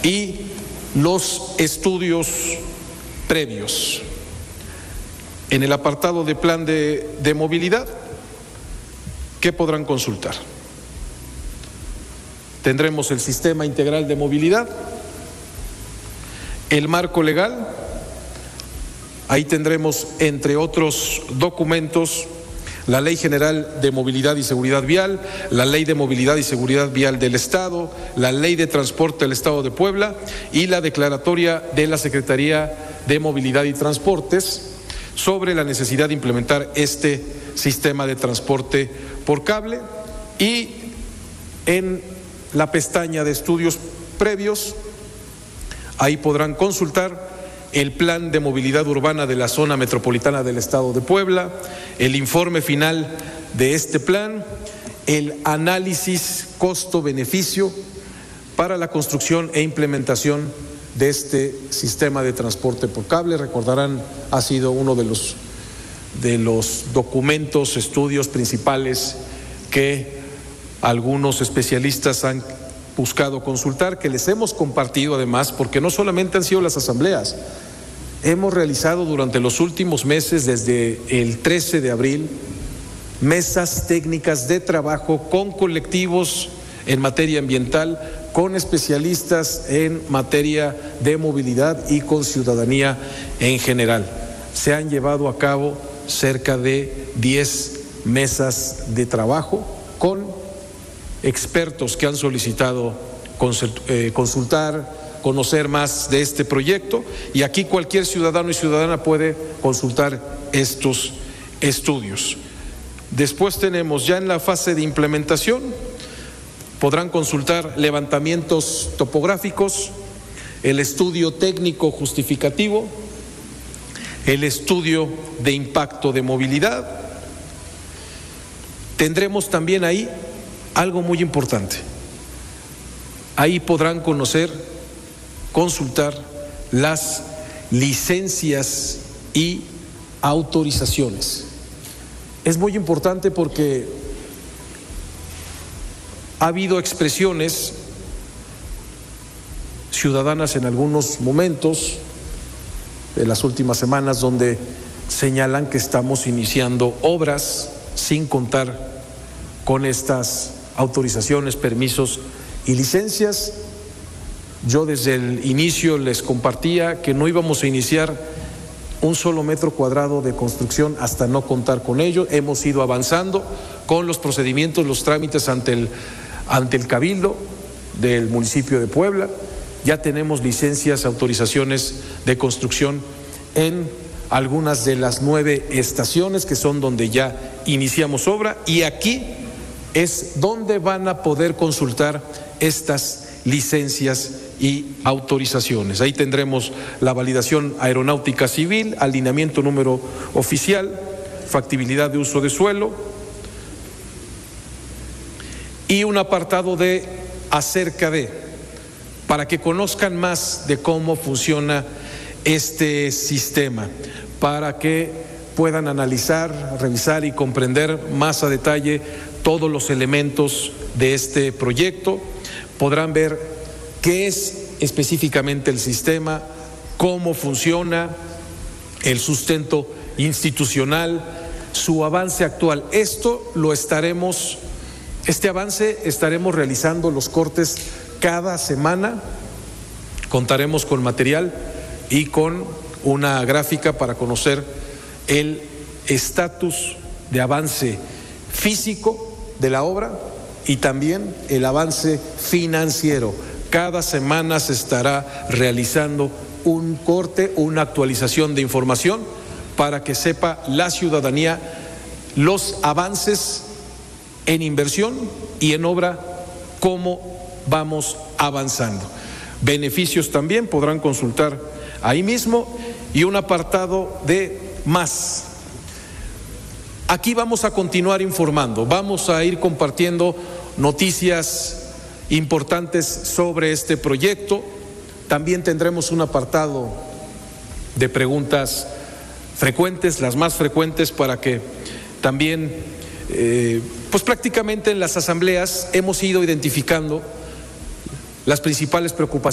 y los estudios previos. En el apartado de plan de movilidad, ¿qué podrán consultar? Tendremos el sistema integral de movilidad, el marco legal, ahí tendremos, entre otros documentos, la Ley General de Movilidad y Seguridad Vial, la Ley de Movilidad y Seguridad Vial del Estado, la Ley de Transporte del Estado de Puebla y la declaratoria de la Secretaría de Movilidad y Transportes sobre la necesidad de implementar este sistema de transporte por cable. Y en la pestaña de estudios previos, ahí podrán consultar el plan de movilidad urbana de la zona metropolitana del Estado de Puebla, el informe final de este plan, el análisis costo-beneficio para la construcción e implementación de este sistema de transporte por cable. Recordarán, ha sido uno de los documentos, estudios principales que algunos especialistas han buscado consultar, que les hemos compartido además, porque no solamente han sido las asambleas, hemos realizado durante los últimos meses, desde el 13 de abril, mesas técnicas de trabajo con colectivos en materia ambiental, con especialistas en materia de movilidad y con ciudadanía en general. Se han llevado a cabo cerca de 10 mesas de trabajo con expertos que han solicitado consultar, conocer más de este proyecto, y aquí cualquier ciudadano y ciudadana puede consultar estos estudios. Después tenemos ya en la fase de implementación, podrán consultar levantamientos topográficos, el estudio técnico justificativo, el estudio de impacto de movilidad. Tendremos también ahí algo muy importante. Ahí podrán consultar las licencias y autorizaciones. Es muy importante porque ha habido expresiones ciudadanas en algunos momentos de las últimas semanas donde señalan que estamos iniciando obras sin contar con estas autorizaciones, permisos y licencias. Yo desde el inicio les compartía que no íbamos a iniciar un solo metro cuadrado de construcción hasta no contar con ello. Hemos ido avanzando con los procedimientos, los trámites ante el Cabildo del municipio de Puebla. Ya tenemos licencias, autorizaciones de construcción en algunas de las 9 estaciones que son donde ya iniciamos obra, y aquí es donde van a poder consultar estas licencias y autorizaciones. Ahí tendremos la validación aeronáutica civil, alineamiento número oficial, factibilidad de uso de suelo y un apartado de acerca de, para que conozcan más de cómo funciona este sistema, para que puedan analizar, revisar y comprender más a detalle todos los elementos de este proyecto. Podrán ver qué es específicamente el sistema, cómo funciona, el sustento institucional, su avance actual. Este avance estaremos realizando los cortes cada semana. Contaremos con material y con una gráfica para conocer el estatus de avance físico de la obra y también el avance financiero. Cada semana se estará realizando un corte, una actualización de información para que sepa la ciudadanía los avances en inversión y en obra, cómo vamos avanzando. Beneficios también podrán consultar ahí mismo, y un apartado de más. Aquí vamos a continuar informando, vamos a ir compartiendo noticias importantes sobre este proyecto. También tendremos un apartado de preguntas frecuentes, las más frecuentes, para que también, pues prácticamente en las asambleas hemos ido identificando las principales preocupaciones